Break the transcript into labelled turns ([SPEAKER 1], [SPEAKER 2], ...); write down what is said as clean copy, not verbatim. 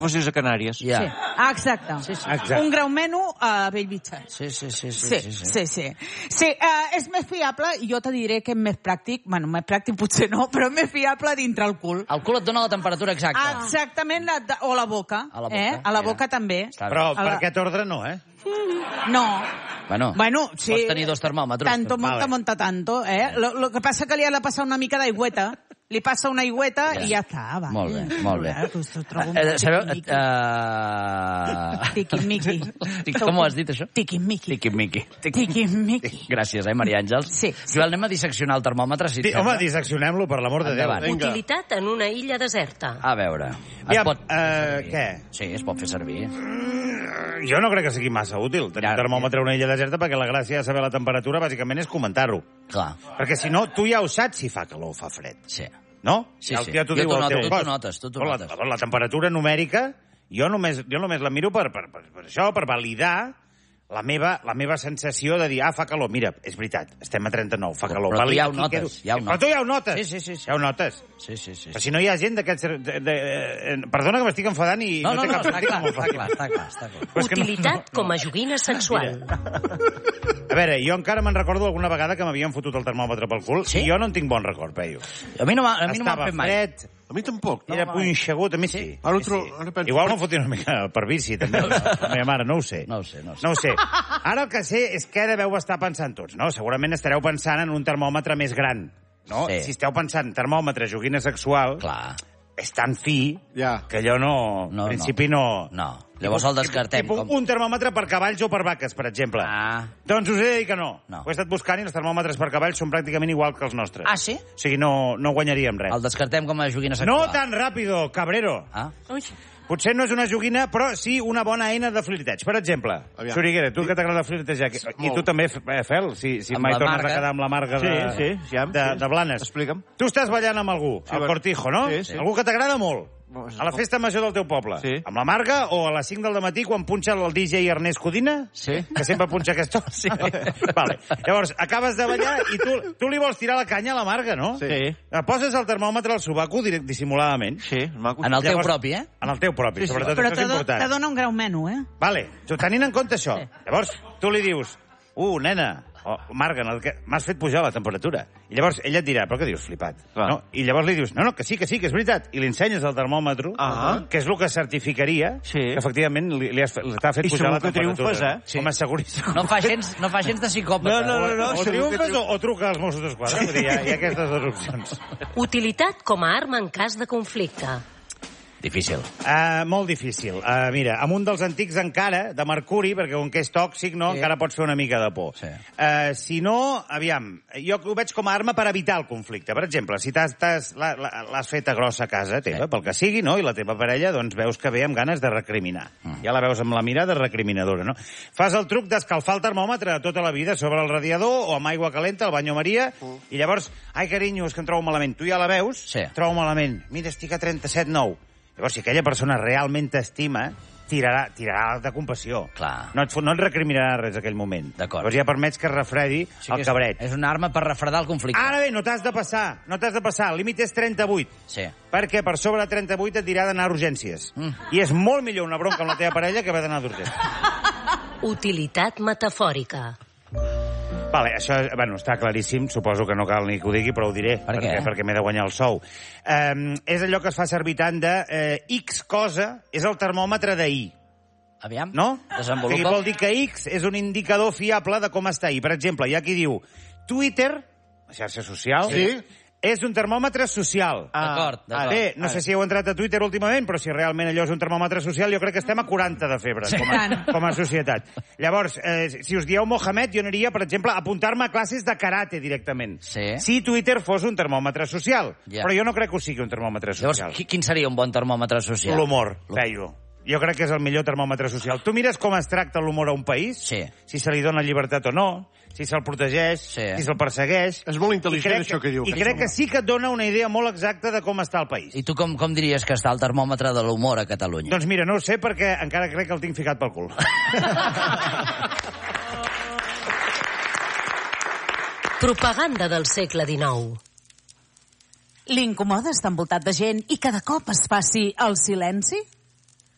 [SPEAKER 1] fossis a Canàries.
[SPEAKER 2] Ja.
[SPEAKER 3] Sí. Exacte.
[SPEAKER 4] Exacte.
[SPEAKER 3] Un grau menys a Bellvitge.
[SPEAKER 2] Sí.
[SPEAKER 3] Sí, és més fiable, i jo te diré que és més pràctic, bueno, més pràctic potser no, però és més fiable dintre el cul.
[SPEAKER 2] El cul et dona la temperatura exacta.
[SPEAKER 3] Exactament, o la boca.
[SPEAKER 2] A la boca,
[SPEAKER 3] A la boca també.
[SPEAKER 4] Però per aquest ordre no,
[SPEAKER 3] No.
[SPEAKER 2] Bueno,
[SPEAKER 3] sí.
[SPEAKER 2] Pots tenir 2 termòmetres.
[SPEAKER 3] Tanto monta tanto, Lo que passa que li ha de passar una mica d'aigüeta. Li passa una aigüeta i ja està. Va.
[SPEAKER 2] Molt bé.
[SPEAKER 3] Sabeu?
[SPEAKER 2] Sabeu...
[SPEAKER 3] Tiquimiqui.
[SPEAKER 2] Com ho has dit, això?
[SPEAKER 3] Tiquimiqui.
[SPEAKER 2] Tiquimiqui. Gràcies, Maria Àngels.
[SPEAKER 3] Sí.
[SPEAKER 2] Joel, anem a disseccionar el termòmetre, si et
[SPEAKER 4] Home, disseccionem-lo, per l'amor de Déu.
[SPEAKER 5] Utilitat en una illa deserta.
[SPEAKER 2] A veure...
[SPEAKER 4] Què?
[SPEAKER 2] Sí, es pot fer servir.
[SPEAKER 4] Jo no crec que sigui massa útil tenir un termòmetre a una illa deserta, perquè la gràcia de saber la temperatura, bàsicament, és comentar-ho.
[SPEAKER 2] Clar.
[SPEAKER 4] Perquè si no, tu ja ho saps si fa calor o fa fred.
[SPEAKER 2] Sí.
[SPEAKER 4] No?
[SPEAKER 2] Sí.
[SPEAKER 4] Ja t'ho diu el teu cos.
[SPEAKER 2] Tu t'ho notes.
[SPEAKER 4] La temperatura numèrica, jo només la miro per això, per validar la meva sensació de dir, fa calor. Mira, és veritat, estem a 39, fa calor.
[SPEAKER 2] Però tu ja ho notes.
[SPEAKER 4] Però tu ja ho notes.
[SPEAKER 2] Sí.
[SPEAKER 4] Ja ho notes.
[SPEAKER 2] Sí.
[SPEAKER 4] Però si no hi ha gent d'aquests... Perdona que m'estic enfadant i no té cap sentit.
[SPEAKER 2] Està clar.
[SPEAKER 5] Utilitat com a joguina sexual.
[SPEAKER 4] A veure, jo encara me'n recordo alguna vegada que m'havien fotut el termòmetre pel cul i jo no en tinc bon record, Peyu.
[SPEAKER 2] A mi no m'han fet mai.
[SPEAKER 4] Estava fred,
[SPEAKER 1] A mi tampoc.
[SPEAKER 4] era punxegut, a mi sí.
[SPEAKER 1] Ara penso...
[SPEAKER 4] Igual m'ho fotia una mica per bici, també. La meva mare, no ho sé.
[SPEAKER 2] No ho sé.
[SPEAKER 4] No ho sé. Ara el que sé és què deveu estar pensant tots, no? Segurament estareu pensant en un termòmetre més gran, no?
[SPEAKER 2] Sí.
[SPEAKER 4] Si esteu pensant termòmetre, joguina sexual,
[SPEAKER 2] Clar.
[SPEAKER 4] és tan fi
[SPEAKER 1] Ja.
[SPEAKER 4] que allò no...
[SPEAKER 2] No,
[SPEAKER 4] en principi no...
[SPEAKER 2] No. Llavors el descartem.
[SPEAKER 4] Tipus un termòmetre per cavalls o per vaques, per exemple. Doncs us he de dir que no.
[SPEAKER 2] No.
[SPEAKER 4] Ho he estat buscant i els termòmetres per cavalls són pràcticament igual que els nostres.
[SPEAKER 2] Ah, sí?
[SPEAKER 4] O sigui, no guanyaríem res.
[SPEAKER 2] El descartem com a joguina sexual.
[SPEAKER 4] No tan ràpido, cabrero.
[SPEAKER 5] Ui.
[SPEAKER 4] Potser no és una joguina, però sí una bona eina de flirteig. Per exemple,
[SPEAKER 1] Aviam.
[SPEAKER 4] Soriguera, tu que t'agrada flirtejar, i tu també, Fel, si
[SPEAKER 2] Amb
[SPEAKER 4] mai
[SPEAKER 2] la
[SPEAKER 4] tornes
[SPEAKER 2] Marga.
[SPEAKER 4] a quedar amb la Marga de Blanes.
[SPEAKER 1] Explica'm.
[SPEAKER 4] Tu estàs ballant amb algú, al Cortijo, no?
[SPEAKER 1] Sí.
[SPEAKER 4] Algú que t'agrada molt. A la festa major del teu poble.
[SPEAKER 1] Sí.
[SPEAKER 4] Amb la Marga o a les 5 del matí quan punxa el DJ Ernest Codina?
[SPEAKER 1] Sí.
[SPEAKER 4] Que sempre punxa aquesta hora? Sí. Vale. Llavors, acabes de ballar i tu li vols tirar la canya a la Marga, no?
[SPEAKER 1] Sí.
[SPEAKER 4] Poses el termòmetre al sobaco dissimuladament.
[SPEAKER 1] Sí, maco.
[SPEAKER 2] En el teu propi, eh?
[SPEAKER 4] En el teu propi, sobretot,
[SPEAKER 3] Però
[SPEAKER 4] això és important.
[SPEAKER 3] te dona un grau menys,
[SPEAKER 4] Vale, tu tenint en compte això, llavors tu li dius, nena, Marga, m'has fet pujar la temperatura. I llavors ella et dirà, però què dius, flipat? No? I llavors li dius, no, que sí, que és veritat. I li ensenyes el termòmetre, que és el que certificaria que efectivament t'ha fet pujar la temperatura.
[SPEAKER 1] triomfes,
[SPEAKER 4] Home, seguríssim.
[SPEAKER 2] No fa gens de psicòpata.
[SPEAKER 1] No.
[SPEAKER 4] O triomfes o truca als Mossos d'Esquadra. Vull dir, hi ha aquestes dues opcions.
[SPEAKER 5] Utilitat com a arma en cas de conflicte.
[SPEAKER 2] Difícil.
[SPEAKER 4] Molt difícil. Mira, amb un dels antics encara, de mercuri, perquè com que és tòxic, no, encara pots fer una mica de por.
[SPEAKER 2] Sí.
[SPEAKER 4] Si no, aviam, jo ho veig com a arma per evitar el conflicte. Per exemple, si l'has feta grossa a casa teva, pel que sigui, no, i la teva parella, doncs veus que ve amb ganes de recriminar. Ja la veus amb la mirada recriminadora, no? Fas el truc d'escalfar el termòmetre tota la vida sobre el radiador o amb aigua calenta, al banyo Maria, i llavors, ai, carinyo, és que em trobo malament. Tu ja la veus, trobo malament. Mira, estic a 37,9. Llavors, si aquella persona realment t'estima, tirarà de compassió.
[SPEAKER 2] Clar.
[SPEAKER 4] No et recriminarà res en aquell moment.
[SPEAKER 2] D'acord.
[SPEAKER 4] Llavors ja permets que es refredi el cabret.
[SPEAKER 2] És una arma per refredar el conflicte.
[SPEAKER 4] Ara bé, no t'has de passar. El límit és 38.
[SPEAKER 2] Sí.
[SPEAKER 4] Perquè per sobre de 38 et dirà d'anar a urgències. I és molt millor una bronca amb la teva parella que haver d'anar a urgències.
[SPEAKER 5] Utilitat metafòrica.
[SPEAKER 4] Vale, això, bueno, està claríssim, suposo que no cal ni que ho digui, però ho diré, perquè m'he de guanyar el sou. És allò que es fa servir tant de X cosa, és el termòmetre d'ahir.
[SPEAKER 2] Aviam,
[SPEAKER 4] no?
[SPEAKER 2] Desenvolupa.
[SPEAKER 4] Que vol dir que X és un indicador fiable de com està ahir. Per exemple, hi ha qui diu Twitter, la xarxa social, és un termòmetre social.
[SPEAKER 2] D'acord.
[SPEAKER 4] Bé, no sé si heu entrat a Twitter últimament, però si realment allò és un termòmetre social, jo crec que estem a 40 de febre com a societat. Llavors, si us dieu Mohamed, jo aniria, per exemple, a apuntar-me a classes de karate directament. Si Twitter fos un termòmetre social. Però jo no crec que ho sigui un termòmetre social.
[SPEAKER 2] Llavors, quin seria un bon termòmetre social?
[SPEAKER 4] L'humor, Peyu. Jo crec que és el millor termòmetre social. Tu mires com es tracta l'humor a un país, si se li dona llibertat o no, si se'l protegeix, si se'l persegueix...
[SPEAKER 1] És molt intel·ligent això que diu.
[SPEAKER 4] I crec que sí que et dona una idea molt exacta de com està el país.
[SPEAKER 2] I tu com diries que està el termòmetre de l'humor a Catalunya?
[SPEAKER 4] Doncs mira, no ho sé perquè encara crec que el tinc ficat pel cul.
[SPEAKER 5] Propaganda del segle XIX.
[SPEAKER 3] L'incomoda estar envoltat de gent i cada cop es faci el silenci?